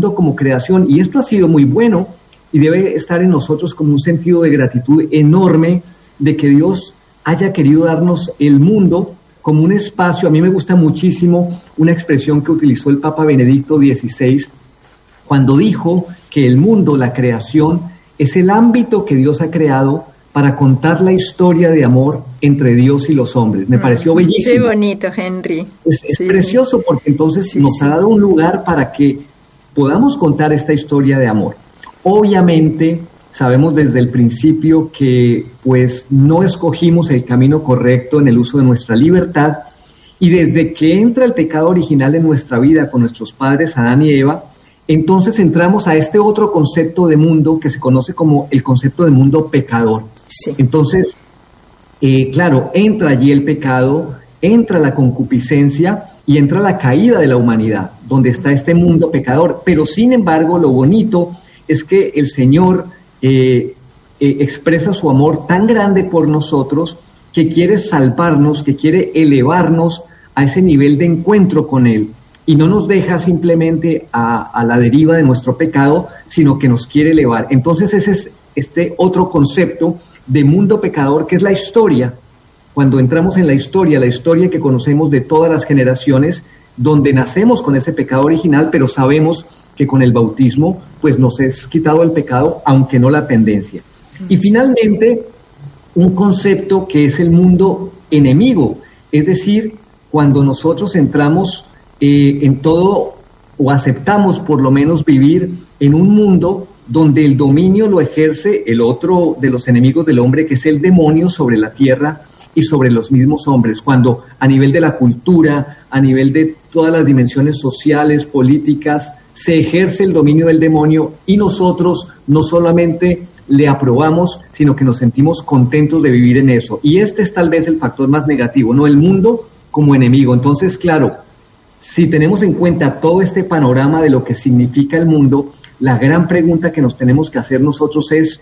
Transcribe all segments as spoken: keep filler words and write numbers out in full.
como creación, y esto ha sido muy bueno y debe estar en nosotros como un sentido de gratitud enorme de que Dios haya querido darnos el mundo como un espacio. A mí me gusta muchísimo una expresión que utilizó el Papa Benedicto dieciséis cuando dijo que el mundo, la creación, es el ámbito que Dios ha creado para contar la historia de amor entre Dios y los hombres. Me pareció bellísimo. Qué bonito, Henry. Es, es sí. precioso porque entonces sí, nos sí. ha dado un lugar para que podamos contar esta historia de amor. Obviamente, sabemos desde el principio que pues no escogimos el camino correcto en el uso de nuestra libertad, y desde que entra el pecado original en nuestra vida con nuestros padres Adán y Eva, entonces entramos a este otro concepto de mundo que se conoce como el concepto de mundo pecador. Sí. Entonces, eh, claro, entra allí el pecado, entra la concupiscencia y entra la caída de la humanidad, donde está este mundo pecador. Pero sin embargo, lo bonito es que el Señor eh, eh, expresa su amor tan grande por nosotros que quiere salvarnos, que quiere elevarnos a ese nivel de encuentro con Él. Y no nos deja simplemente a, a la deriva de nuestro pecado, sino que nos quiere elevar. Entonces ese es este otro concepto de mundo pecador, que es la historia. Cuando entramos en la historia, la historia que conocemos de todas las generaciones, donde nacemos con ese pecado original, pero sabemos que con el bautismo pues nos es quitado el pecado, aunque no la tendencia. Y finalmente, un concepto que es el mundo enemigo, es decir, cuando nosotros entramos eh, en todo, o aceptamos por lo menos vivir en un mundo donde el dominio lo ejerce el otro de los enemigos del hombre, que es el demonio sobre la tierra y sobre los mismos hombres, cuando a nivel de la cultura, a nivel de todas las dimensiones sociales, políticas, se ejerce el dominio del demonio, y nosotros no solamente le aprobamos, sino que nos sentimos contentos de vivir en eso. Y este es tal vez el factor más negativo, ¿no? El mundo como enemigo. Entonces, claro, si tenemos en cuenta todo este panorama de lo que significa el mundo, la gran pregunta que nos tenemos que hacer nosotros es: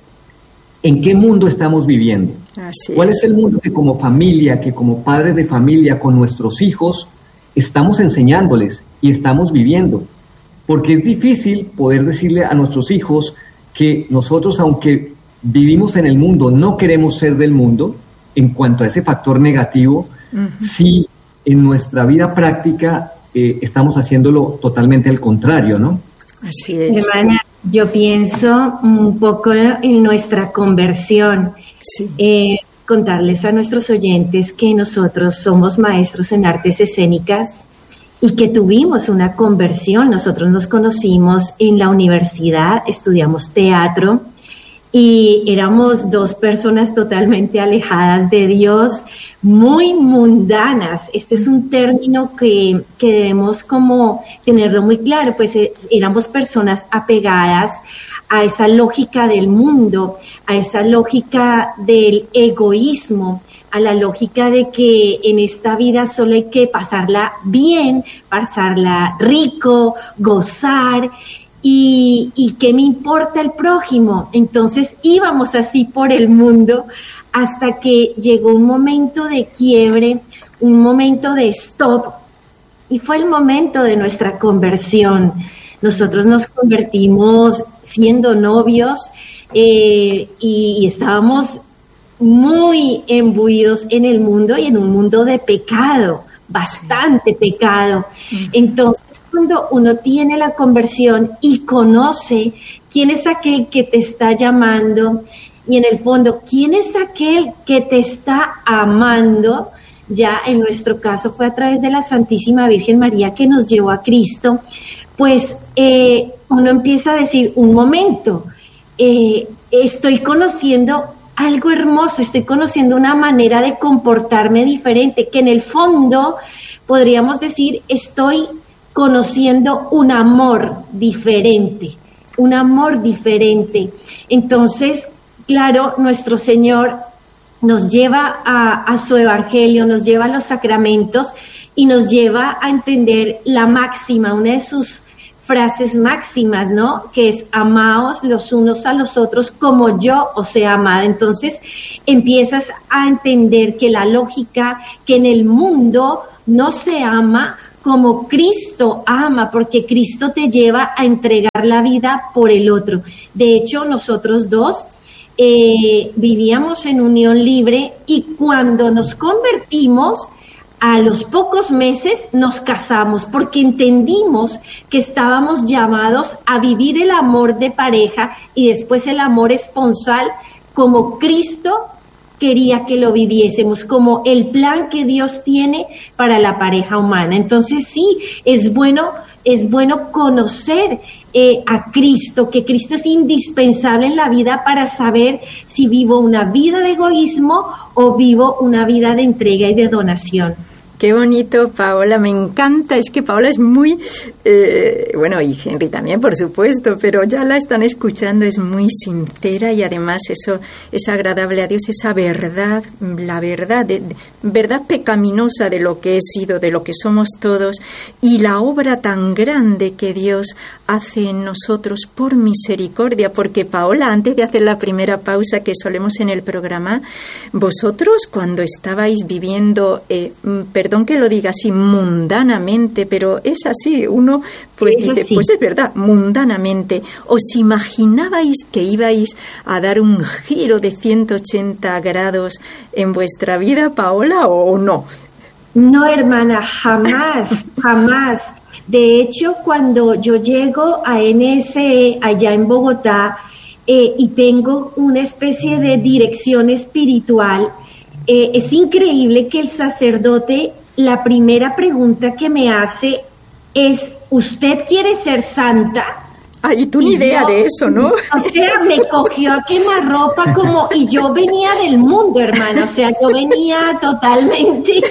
¿en qué mundo estamos viviendo? Así ¿Cuál es. es el mundo que como familia, que como padres de familia, con nuestros hijos, estamos enseñándoles y estamos viviendo? Porque es difícil poder decirle a nuestros hijos que nosotros, aunque vivimos en el mundo, no queremos ser del mundo en cuanto a ese factor negativo, uh-huh. si en nuestra vida práctica eh, estamos haciéndolo totalmente al contrario, ¿no? Así es. Hermana, yo pienso un poco en nuestra conversión. Sí. Eh, contarles a nuestros oyentes que nosotros somos maestros en artes escénicas y que tuvimos una conversión. Nosotros nos conocimos en la universidad, estudiamos teatro y éramos dos personas totalmente alejadas de Dios, muy mundanas. Este es un término que, que debemos como tenerlo muy claro, pues eh, éramos personas apegadas a esa lógica del mundo, a esa lógica del egoísmo, a la lógica de que en esta vida solo hay que pasarla bien, pasarla rico, gozar, y, y ¿qué me importa el prójimo? Entonces íbamos así por el mundo hasta que llegó un momento de quiebre, un momento de stop, y fue el momento de nuestra conversión. Nosotros nos convertimos siendo novios eh, y, y estábamos muy embuidos en el mundo y en un mundo de pecado, bastante pecado. Entonces, cuando uno tiene la conversión y conoce quién es aquel que te está llamando y en el fondo quién es aquel que te está amando, ya en nuestro caso fue a través de la Santísima Virgen María que nos llevó a Cristo, pues eh, uno empieza a decir, un momento, eh, estoy conociendo algo hermoso, estoy conociendo una manera de comportarme diferente, que en el fondo podríamos decir, estoy conociendo un amor diferente, un amor diferente. Entonces, claro, nuestro Señor nos lleva a, a su evangelio, nos lleva a los sacramentos y nos lleva a entender la máxima, una de sus frases máximas, ¿no? Que es amaos los unos a los otros como yo os he amado. Entonces empiezas a entender que la lógica, que en el mundo no se ama como Cristo ama, porque Cristo te lleva a entregar la vida por el otro. De hecho, nosotros dos eh, vivíamos en unión libre y cuando nos convertimos, a los pocos meses nos casamos porque entendimos que estábamos llamados a vivir el amor de pareja y después el amor esponsal como Cristo quería que lo viviésemos, como el plan que Dios tiene para la pareja humana. Entonces sí, es bueno, es bueno conocer eh, a Cristo, que Cristo es indispensable en la vida para saber si vivo una vida de egoísmo o vivo una vida de entrega y de donación. Qué bonito, Paola, me encanta. Es que Paola es muy, eh, bueno, y Henry también, por supuesto, pero ya la están escuchando, es muy sincera y además eso es agradable a Dios, esa verdad, la verdad, de, de, verdad pecaminosa de lo que he sido, de lo que somos todos, y la obra tan grande que Dios hace en nosotros por misericordia, porque Paola, antes de hacer la primera pausa que solemos en el programa, vosotros cuando estabais viviendo, eh, perdón, Perdón que lo diga así, mundanamente, pero es así, uno pues es dice, así. Pues es verdad, mundanamente. ¿Os imaginabais que ibais a dar un giro de ciento ochenta grados en vuestra vida, Paola, o no? No, hermana, jamás, jamás. De hecho, cuando yo llego a N S E allá en Bogotá eh, y tengo una especie de dirección espiritual, eh, es increíble que el sacerdote, la primera pregunta que me hace es, ¿usted quiere ser santa? Ay, tú ni idea yo, de eso, ¿no? O sea, me cogió a quemarropa como, y yo venía del mundo, hermana, o sea, yo venía totalmente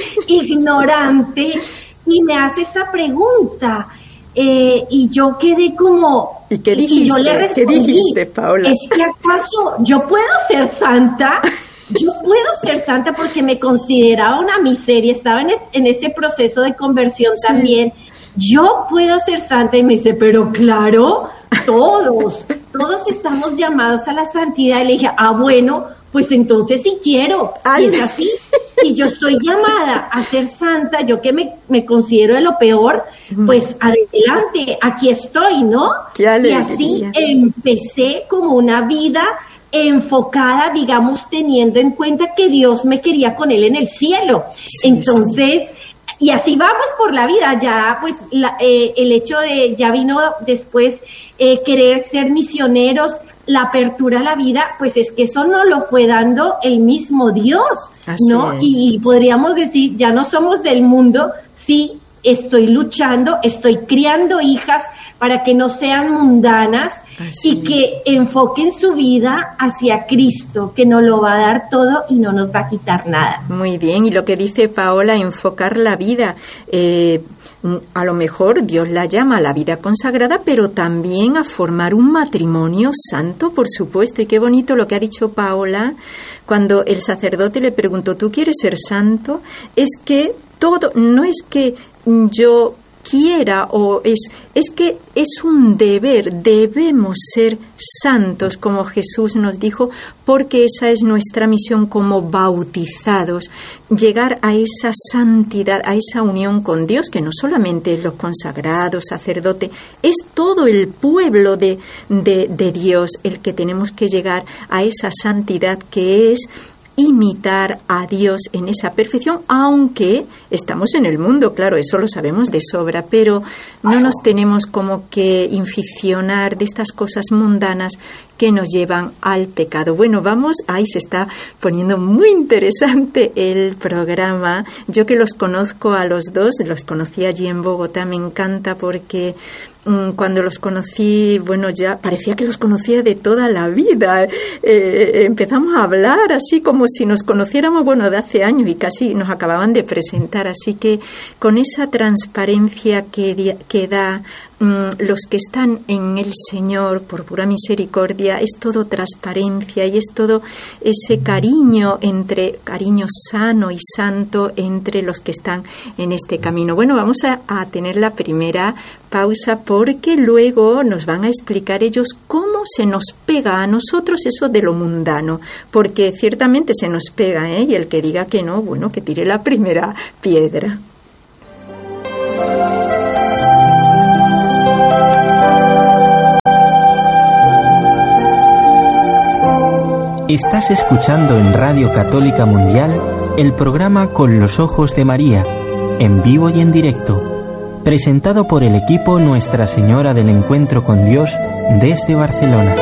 ignorante y me hace esa pregunta. Eh, y yo quedé como... ¿Y qué dijiste? Y yo le respondí, ¿Qué dijiste, Paola? ¿Es que acaso yo puedo ser santa? Yo puedo ser santa porque me consideraba una miseria, estaba en, en ese proceso de conversión sí. también. Yo puedo ser santa y me dice, pero claro, todos, todos estamos llamados a la santidad. Y le dije, ah, bueno, pues entonces sí quiero. Ay. Y es así. Y yo estoy llamada a ser santa, yo que me, me considero de lo peor, pues adelante, aquí estoy, ¿no? Qué alegría. Y así empecé como una vida enfocada, digamos, teniendo en cuenta que Dios me quería con Él en el cielo. Sí, Entonces, sí. y así vamos por la vida. Ya, pues, la, eh, el hecho de, ya vino después eh, querer ser misioneros, la apertura a la vida, pues es que eso nos lo fue dando el mismo Dios, así ¿no? Es. Y podríamos decir, ya no somos del mundo, sí, estoy luchando, estoy criando hijas para que no sean mundanas Así y que enfoquen su vida hacia Cristo, que nos lo va a dar todo y no nos va a quitar nada. Muy bien, y lo que dice Paola, enfocar la vida, eh, a lo mejor Dios la llama a la vida consagrada, pero también a formar un matrimonio santo, por supuesto, y qué bonito lo que ha dicho Paola, cuando el sacerdote le preguntó, ¿tú quieres ser santo? Es que todo, no es que yo quiera o es, es que es un deber, debemos ser santos como Jesús nos dijo, porque esa es nuestra misión como bautizados, llegar a esa santidad, a esa unión con Dios, que no solamente es los consagrados, sacerdote, es todo el pueblo de, de, de Dios el que tenemos que llegar a esa santidad que es imitar a Dios en esa perfección, aunque estamos en el mundo, claro, eso lo sabemos de sobra, pero no nos tenemos como que inficionar de estas cosas mundanas que nos llevan al pecado. Bueno, vamos, ahí se está poniendo muy interesante el programa. Yo que los conozco a los dos, los conocí allí en Bogotá, me encanta porque cuando los conocí, bueno, ya parecía que los conocía de toda la vida. Eh, empezamos a hablar así como si nos conociéramos, bueno, de hace años y casi nos acababan de presentar. Así que con esa transparencia que, que da mm, los que están en el Señor por pura misericordia, es todo transparencia y es todo ese cariño entre, cariño sano y santo entre los que están en este camino. Bueno, vamos a, a tener la primera pausa porque luego nos van a explicar ellos cómo se nos pega a nosotros eso de lo mundano, porque ciertamente se nos pega, ¿eh? Y el que diga que no, bueno, que tire la primera piedra. Estás escuchando en Radio Católica Mundial el programa Con los Ojos de María, en vivo y en directo, presentado por el equipo Nuestra Señora del Encuentro con Dios desde Barcelona.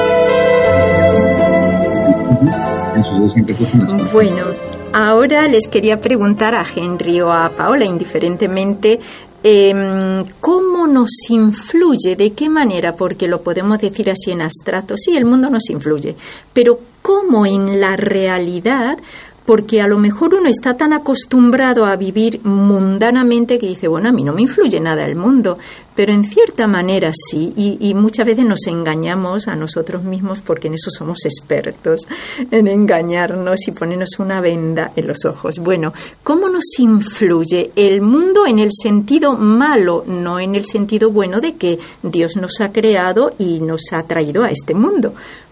Bueno, ahora les quería preguntar a Henry o a Paola, indiferentemente, eh, ¿cómo nos influye? ¿De qué manera? Porque lo podemos decir así en abstracto. Sí, el mundo nos influye, pero ¿cómo en la realidad? Porque a lo mejor uno está tan acostumbrado a vivir mundanamente que dice, bueno, a mí no me influye nada el mundo, pero en cierta manera sí, y, y muchas veces nos engañamos a nosotros mismos porque en eso somos expertos, en engañarnos y ponernos una venda en los ojos. Bueno, ¿cómo nos influye el mundo en el sentido malo, no en el sentido bueno de que Dios nos ha creado y nos ha traído a este mundo?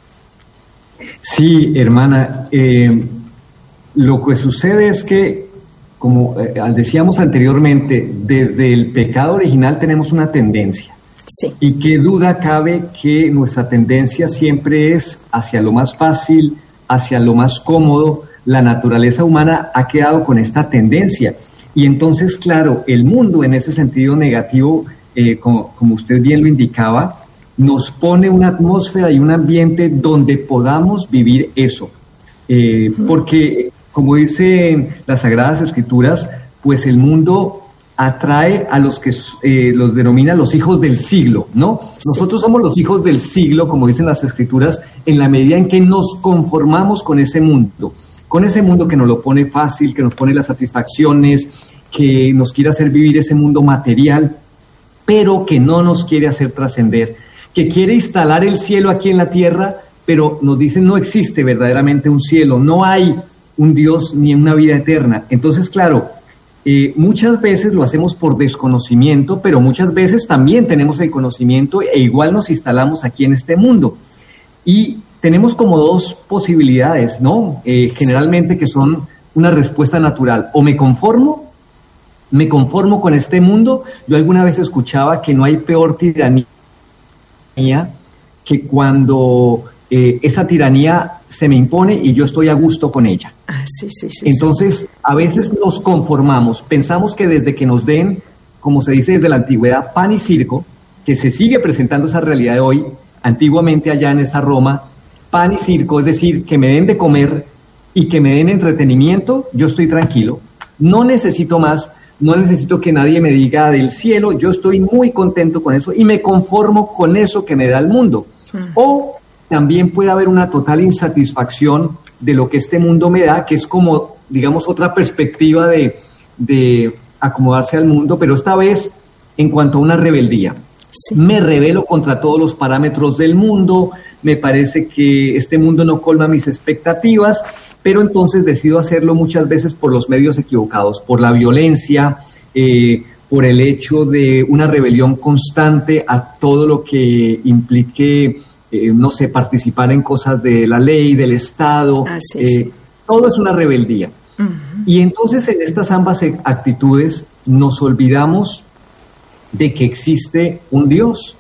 Sí, hermana, eh... lo que sucede es que, como eh, decíamos anteriormente, desde el pecado original tenemos una tendencia. Sí. Y qué duda cabe que nuestra tendencia siempre es hacia lo más fácil, hacia lo más cómodo. La naturaleza humana ha quedado con esta tendencia. Y entonces, claro, el mundo en ese sentido negativo, eh, como, como usted bien lo indicaba, nos pone una atmósfera y un ambiente donde podamos vivir eso. Eh, uh-huh. Porque... como dicen las Sagradas Escrituras, pues el mundo atrae a los que eh, los denomina los hijos del siglo, ¿no? Sí. Nosotros somos los hijos del siglo, como dicen las Escrituras, en la medida en que nos conformamos con ese mundo, con ese mundo que nos lo pone fácil, que nos pone las satisfacciones, que nos quiere hacer vivir ese mundo material, pero que no nos quiere hacer trascender, que quiere instalar el cielo aquí en la tierra, pero nos dicen no existe verdaderamente un cielo, no hay un Dios ni una vida eterna. Entonces, claro, eh, muchas veces lo hacemos por desconocimiento, pero muchas veces también tenemos el conocimiento e igual nos instalamos aquí en este mundo. Y tenemos como dos posibilidades, ¿no? Eh, generalmente que son una respuesta natural. O me conformo, me conformo con este mundo. Yo alguna vez escuchaba que no hay peor tiranía que cuando eh, esa tiranía se me impone y yo estoy a gusto con ella. Ah, sí, sí, sí. Entonces, sí. A veces nos conformamos, pensamos que desde que nos den, como se dice desde la antigüedad, pan y circo, que se sigue presentando esa realidad de hoy, antiguamente allá en esa Roma, pan y circo, es decir, que me den de comer y que me den entretenimiento, yo estoy tranquilo, no necesito más, no necesito que nadie me diga del cielo, yo estoy muy contento con eso y me conformo con eso que me da el mundo. Mm. O también puede haber una total insatisfacción de lo que este mundo me da, que es como, digamos, otra perspectiva de, de acomodarse al mundo, pero esta vez en cuanto a una rebeldía. Sí. Me rebelo contra todos los parámetros del mundo, me parece que este mundo no colma mis expectativas, pero entonces decido hacerlo muchas veces por los medios equivocados, por la violencia, eh, por el hecho de una rebelión constante a todo lo que implique... Eh, no sé, participar en cosas de la ley, del Estado, ah, sí, eh, sí. Todo es una rebeldía. Uh-huh. Y entonces en estas ambas actitudes nos olvidamos de que existe un Dios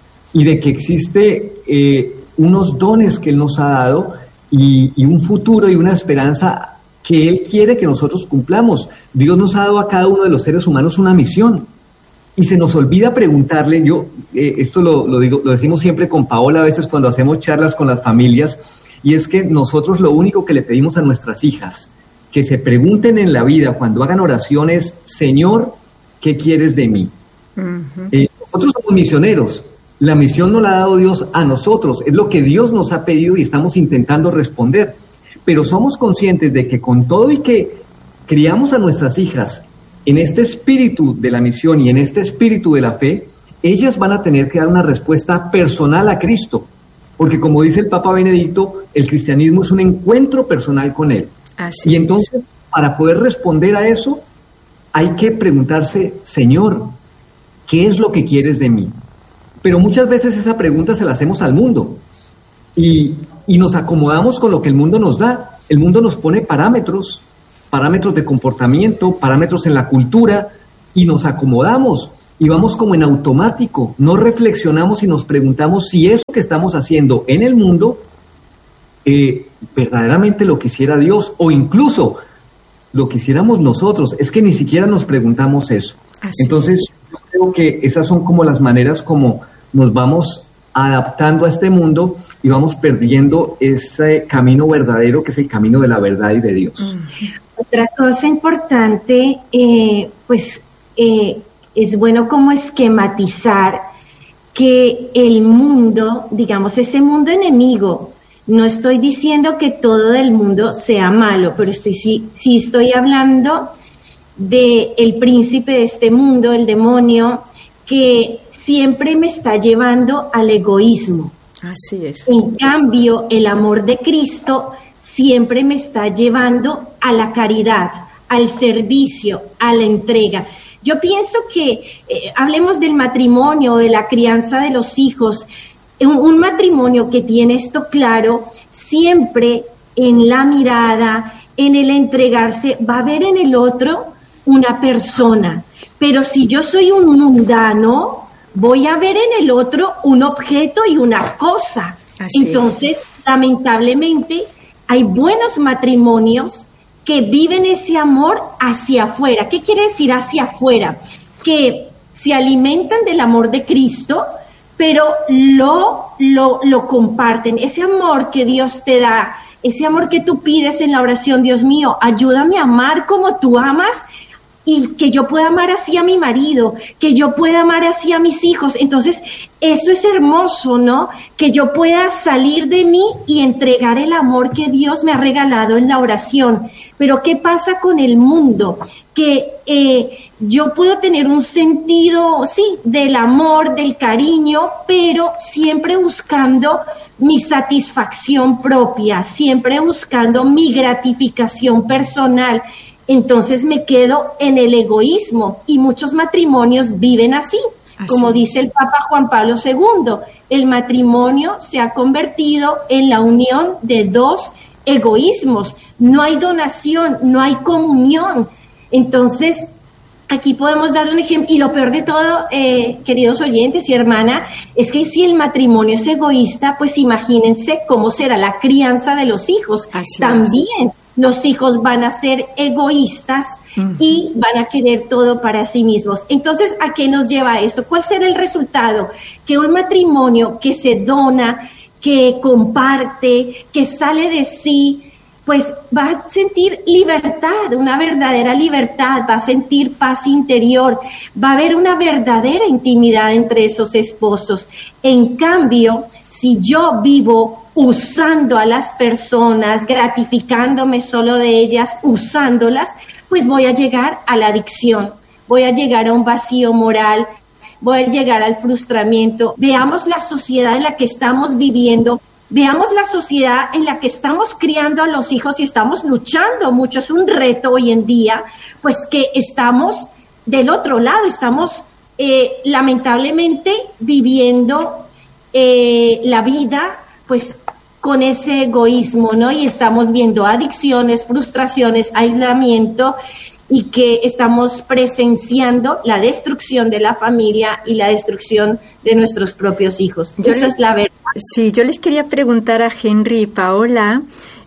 y de que existe eh, unos dones que Él nos ha dado y, y un futuro y una esperanza que Él quiere que nosotros cumplamos. Dios nos ha dado a cada uno de los seres humanos una misión. Y se nos olvida preguntarle, yo eh, esto lo, lo digo, lo decimos siempre con Paola a veces cuando hacemos charlas con las familias, y es que nosotros lo único que le pedimos a nuestras hijas, que se pregunten en la vida cuando hagan oraciones, Señor, ¿qué quieres de mí? Uh-huh. Eh, nosotros somos misioneros, la misión nos la ha dado Dios a nosotros, es lo que Dios nos ha pedido y estamos intentando responder, pero somos conscientes de que con todo y que criamos a nuestras hijas en este espíritu de la misión y en este espíritu de la fe, ellas van a tener que dar una respuesta personal a Cristo, porque como dice el Papa Benedicto, el cristianismo es un encuentro personal con Él. Así y entonces, es. Para poder responder a eso, hay que preguntarse, Señor, ¿qué es lo que quieres de mí? Pero muchas veces esa pregunta se la hacemos al mundo y, y nos acomodamos con lo que el mundo nos da. El mundo nos pone parámetros, parámetros de comportamiento, parámetros en la cultura, y nos acomodamos y vamos como en automático, no reflexionamos y nos preguntamos si eso que estamos haciendo en el mundo eh, verdaderamente lo quisiera Dios o incluso lo quisiéramos nosotros. Es que ni siquiera nos preguntamos eso. Así Entonces, es. yo creo que esas son como las maneras como nos vamos adaptando a este mundo y vamos perdiendo ese camino verdadero que es el camino de la verdad y de Dios. Otra cosa importante, eh, pues eh, es bueno como esquematizar que el mundo, digamos, ese mundo enemigo, no estoy diciendo que todo el mundo sea malo, pero estoy, sí, sí estoy hablando de el príncipe de este mundo, el demonio, que siempre me está llevando al egoísmo. Así es. En cambio, el amor de Cristo siempre me está llevando a la caridad, al servicio, a la entrega. Yo pienso que, eh, hablemos del matrimonio, de la crianza de los hijos, un, un matrimonio que tiene esto claro, siempre en la mirada, en el entregarse, va a ver en el otro una persona. Pero si yo soy un mundano, voy a ver en el otro un objeto y una cosa. Así Entonces, es. lamentablemente, hay buenos matrimonios que viven ese amor hacia afuera. ¿Qué quiere decir hacia afuera? Que se alimentan del amor de Cristo, pero lo, lo, lo comparten. Ese amor que Dios te da, ese amor que tú pides en la oración, Dios mío, ayúdame a amar como tú amas, y que yo pueda amar así a mi marido, que yo pueda amar así a mis hijos. Entonces, eso es hermoso, ¿no? Que yo pueda salir de mí y entregar el amor que Dios me ha regalado en la oración. Pero, ¿qué pasa con el mundo? Que eh, yo puedo tener un sentido, sí, del amor, del cariño, pero siempre buscando mi satisfacción propia, siempre buscando mi gratificación personal. Entonces me quedo en el egoísmo y muchos matrimonios viven así, así. Como dice el Papa Juan Pablo segundo, el matrimonio se ha convertido en la unión de dos egoísmos, no hay donación, no hay comunión. Entonces, aquí podemos dar un ejemplo, y lo peor de todo, eh, queridos oyentes y hermana, es que si el matrimonio es egoísta, pues imagínense cómo será la crianza de los hijos. Así también. Es. Los hijos van a ser egoístas uh-huh. y van a querer todo para sí mismos. Entonces, ¿a qué nos lleva esto? ¿Cuál será el resultado? Que un matrimonio que se dona, que comparte, que sale de sí, pues va a sentir libertad, una verdadera libertad, va a sentir paz interior, va a haber una verdadera intimidad entre esos esposos. En cambio, si yo vivo usando a las personas, gratificándome solo de ellas, usándolas, pues voy a llegar a la adicción, voy a llegar a un vacío moral, voy a llegar al frustramiento. Veamos la sociedad en la que estamos viviendo, veamos la sociedad en la que estamos criando a los hijos y estamos luchando mucho. Es un reto hoy en día, pues que estamos del otro lado, estamos eh, lamentablemente viviendo eh, la vida pues con ese egoísmo, ¿no? Y estamos viendo adicciones, frustraciones, aislamiento, y que estamos presenciando la destrucción de la familia y la destrucción de nuestros propios hijos. Yo Esa les, es la verdad. Sí, yo les quería preguntar a Henry y Paola,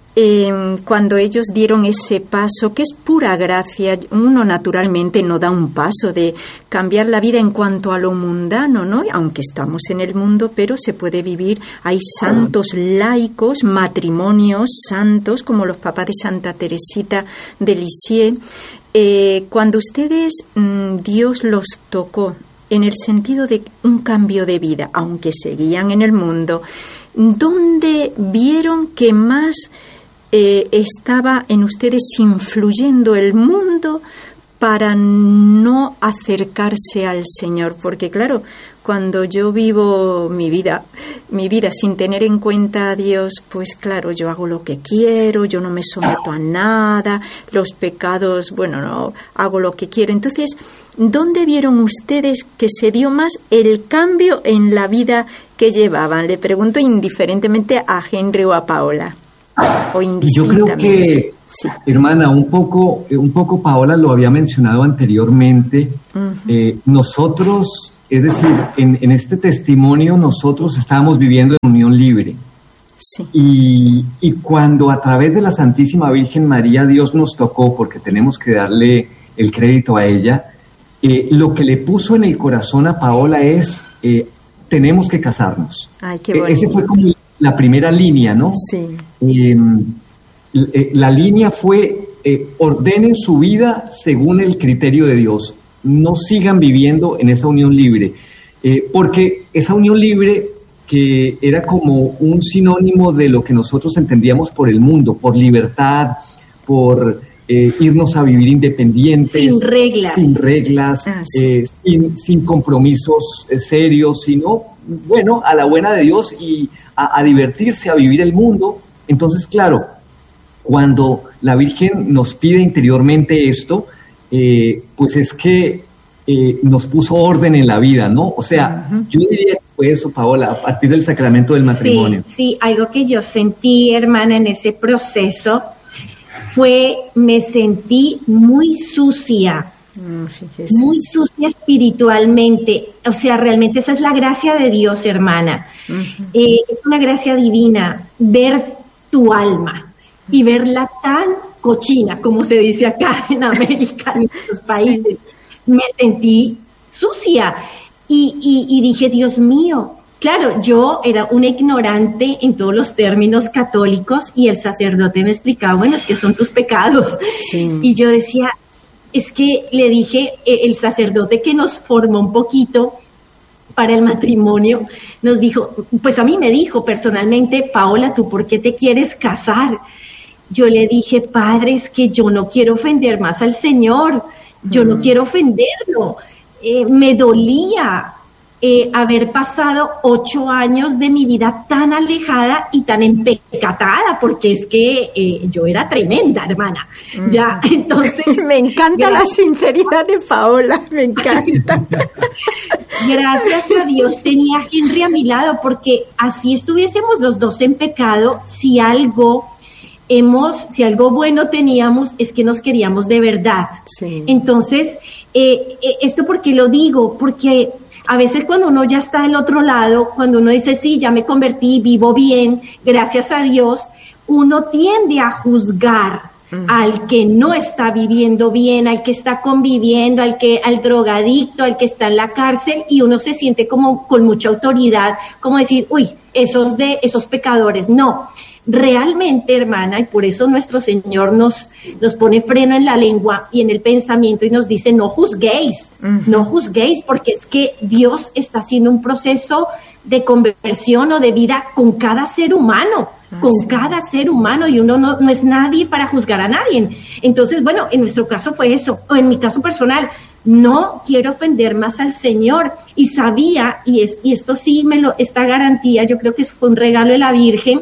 eh, cuando ellos dieron ese paso, que es pura gracia, uno naturalmente no da un paso de cambiar la vida en cuanto a lo mundano, ¿no? Aunque estamos en el mundo, pero se puede vivir, hay santos laicos, matrimonios santos, como los papás de Santa Teresita de Lisieux. Eh, cuando ustedes, mmm, Dios los tocó en el sentido de un cambio de vida, aunque seguían en el mundo, ¿dónde vieron que más eh, estaba en ustedes influyendo el mundo para no acercarse al Señor? Porque claro, cuando yo vivo mi vida, mi vida sin tener en cuenta a Dios, pues claro, yo hago lo que quiero, yo no me someto a nada, los pecados, bueno, no, hago lo que quiero. Entonces, ¿dónde vieron ustedes que se dio más el cambio en la vida que llevaban? Le pregunto indiferentemente a Henry o a Paola. O Yo creo que, sí. hermana, un poco, un poco Paola lo había mencionado anteriormente. Uh-huh. Eh, nosotros, es decir, en, en este testimonio nosotros estábamos viviendo en unión libre. Sí. Y, y cuando a través de la Santísima Virgen María Dios nos tocó, porque tenemos que darle el crédito a ella, eh, lo que le puso en el corazón a Paola es, eh, tenemos que casarnos. Ay, qué bonito. Eh, ese fue como la primera línea, ¿no? Sí. Eh, la línea fue, eh, ordenen su vida según el criterio de Dios. No sigan viviendo en esa unión libre. Eh, porque esa unión libre, que era como un sinónimo de lo que nosotros entendíamos por el mundo, por libertad, por eh, irnos a vivir independientes. Sin reglas. Sin reglas, ah, sí. eh, sin, sin compromisos eh, serios, sino, bueno, a la buena de Dios y a, a divertirse, a vivir el mundo. Entonces, claro, cuando la Virgen nos pide interiormente esto, eh, pues es que eh, nos puso orden en la vida, ¿no? O sea, uh-huh. yo diría que fue eso, Paola, a partir del sacramento del matrimonio. Sí, sí, algo que yo sentí, hermana, en ese proceso fue, me sentí muy sucia, mm, muy sucia espiritualmente. O sea, realmente esa es la gracia de Dios, hermana. Uh-huh. Eh, es una gracia divina, ver tu alma y verla tan cochina, como se dice acá en América, en nuestros países. Sí. Me sentí sucia y, y, y dije, Dios mío, claro, yo era una ignorante en todos los términos católicos y el sacerdote me explicaba, bueno, es que son tus pecados. Sí. Y yo decía, es que le dije, el sacerdote que nos formó un poquito para el matrimonio, nos dijo, pues a mí me dijo personalmente, Paola, ¿tú por qué te quieres casar? Yo le dije, padre, es que yo no quiero ofender más al Señor, yo mm. no quiero ofenderlo, eh, me dolía eh, haber pasado ocho años de mi vida tan alejada y tan empecatada, porque es que eh, yo era tremenda, hermana, mm. ya, entonces... Me encanta gracias. La sinceridad de Paola, me encanta. Gracias a Dios tenía a Henry a mi lado, porque así estuviésemos los dos en pecado, si algo... Hemos, si algo bueno teníamos, es que nos queríamos de verdad. Sí. Entonces, eh, ¿esto por qué lo digo? Porque a veces cuando uno ya está del otro lado, cuando uno dice, sí, ya me convertí, vivo bien, gracias a Dios, uno tiende a juzgar uh-huh. al que no está viviendo bien, al que está conviviendo, al que, al drogadicto, al que está en la cárcel, y uno se siente como con mucha autoridad, como decir, uy, esos de, esos pecadores, no. Realmente, hermana, y por eso nuestro Señor nos, nos pone freno en la lengua y en el pensamiento y nos dice, no juzguéis, uh-huh. no juzguéis, porque es que Dios está haciendo un proceso de conversión o de vida con cada ser humano, ah, con sí. cada ser humano, y uno no, no es nadie para juzgar a nadie. Entonces, bueno, en nuestro caso fue eso, o en mi caso personal, no quiero ofender más al Señor, y sabía, y, es, y esto sí me lo, esta garantía, yo creo que fue un regalo de la Virgen,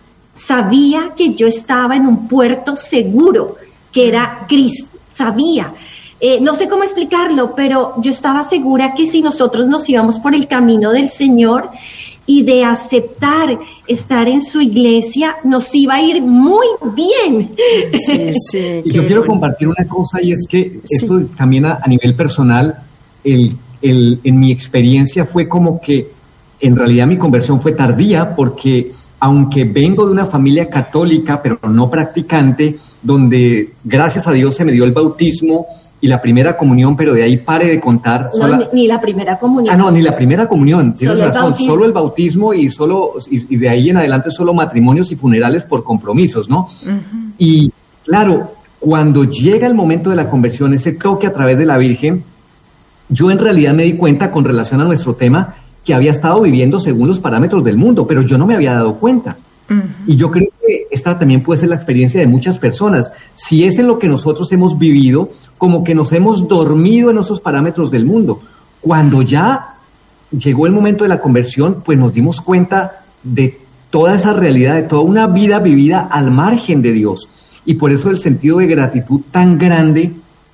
sabía que yo estaba en un puerto seguro, que era Cristo, sabía. Eh, no sé cómo explicarlo, pero yo estaba segura que si nosotros nos íbamos por el camino del Señor y de aceptar estar en su iglesia, nos iba a ir muy bien. Sí, sí, y yo quiero bueno. compartir una cosa, y es que esto sí. también a, a nivel personal, el, el, en mi experiencia fue como que en realidad mi conversión fue tardía, porque aunque vengo de una familia católica, pero no practicante, donde gracias a Dios se me dio el bautismo y la primera comunión, pero de ahí pare de contar. No, sola... ni, ni la primera comunión. Ah, no, ni la primera comunión, tienes solo razón, el solo el bautismo y, solo, y, y de ahí en adelante solo matrimonios y funerales por compromisos, ¿no? Uh-huh. Y claro, cuando llega el momento de la conversión, ese toque a través de la Virgen, yo en realidad me di cuenta con relación a nuestro tema que había estado viviendo según los parámetros del mundo, pero yo no me había dado cuenta. Uh-huh. Y yo creo que esta también puede ser la experiencia de muchas personas. Si es en lo que nosotros hemos vivido, como que nos hemos dormido en esos parámetros del mundo. Cuando ya llegó el momento de la conversión, pues nos dimos cuenta de toda esa realidad, de toda una vida vivida al margen de Dios. Y por eso el sentido de gratitud tan grande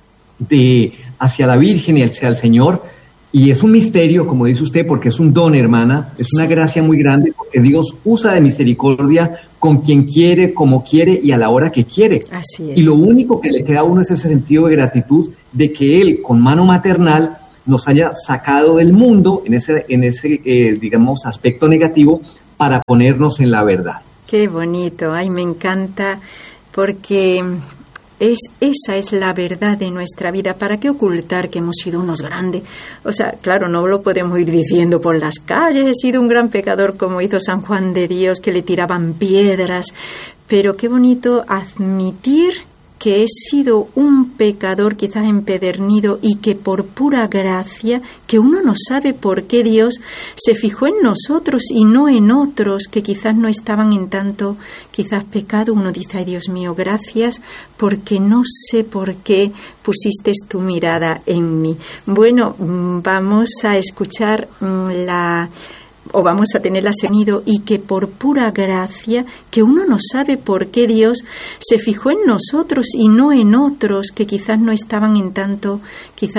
de hacia la Virgen y hacia el Señor. Y es un misterio, como dice usted, porque es un don, hermana, es una gracia muy grande, porque Dios usa de misericordia con quien quiere, como quiere y a la hora que quiere. Así es. Y lo único que le queda a uno es ese sentido de gratitud de que Él, con mano maternal, nos haya sacado del mundo en ese, en ese eh, digamos, aspecto negativo para ponernos en la verdad. Qué bonito, ay, me encanta, porque es, esa es la verdad de nuestra vida. ¿Para qué ocultar que hemos sido unos grandes? O sea, claro, no lo podemos ir diciendo por las calles, he sido un gran pecador como hizo San Juan de Dios, que le tiraban piedras, pero qué bonito admitir que he sido un pecador quizás empedernido y que por pura gracia, que uno no sabe por qué Dios se fijó en nosotros y no en otros que quizás no estaban en tanto quizás pecado, uno dice, ay Dios mío, gracias porque no sé por qué pusiste tu mirada en mí. Bueno, vamos a escuchar la... o vamos a tener la sonido, y que por pura gracia, que uno no sabe por qué Dios se fijó en nosotros y no en otros que quizás no estaban en tanto, quizás